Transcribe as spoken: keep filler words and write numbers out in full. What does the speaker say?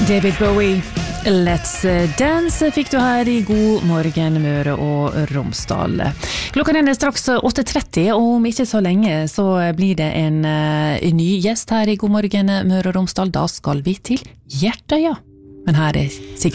David Bowie, Let's Dance fikk du her i God morgen Møre og Romsdal. Klokka er straks åtte tretti, og om ikke så lenge så blir det en, en ny gjest her i God morgen Møre og Romsdal. Da skal vi til Hjertøya. Men her er Sigurd